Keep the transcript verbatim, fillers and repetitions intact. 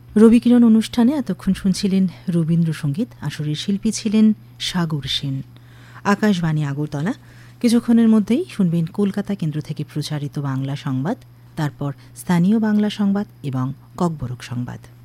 রবিকিরণ অনুষ্ঠানে এতক্ষণ শুনছিলেন রবীন্দ্রসঙ্গীত। আসরের শিল্পী ছিলেন সাগর সেন। আকাশবাণী আগরতলা। কিছুক্ষণের মধ্যেই শুনবেন কলকাতা কেন্দ্র থেকে প্রচারিত বাংলা সংবাদ, তারপর স্থানীয় বাংলা সংবাদ এবং ককবরক সংবাদ।